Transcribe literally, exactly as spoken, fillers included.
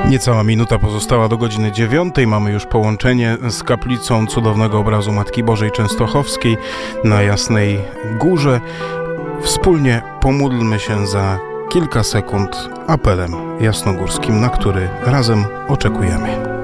Niecała minuta pozostała do godziny dziewiątej. Mamy już połączenie z kaplicą cudownego obrazu Matki Bożej Częstochowskiej na Jasnej Górze. Wspólnie pomódlmy się za kilka sekund apelem jasnogórskim, na który razem oczekujemy.